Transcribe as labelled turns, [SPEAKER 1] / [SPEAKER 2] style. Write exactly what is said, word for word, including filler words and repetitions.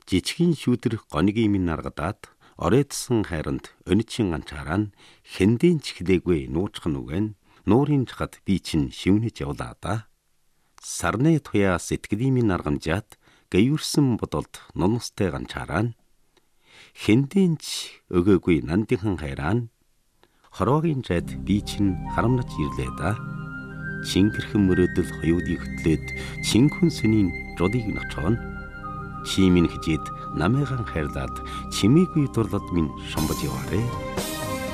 [SPEAKER 1] жижигэн шүүдэр гонигийн минь наргадаад оройдсон хайранд оничин анчаараа нь хэндийн ч хэлээгүй нуучхан үгэн нуурын чахад би чинь шивнэж явлаа да. Сарны туяа сэтгэлийн минь наргамжаад гаюурсан бодолд нунустай ганчаараа нь хэндийн ч өгөөгүй нандинхан хайраа нь хороогийн жайд би чинь харамнаж ирлээ да. Чингэрхэн мөрөөдөл хоёудыг хөтлөөд чинхэн сүнийн жодыг ночоон чимийн хижээд намайхан хайрлаад чимээгүй дурлал минь шомбож яваарэ.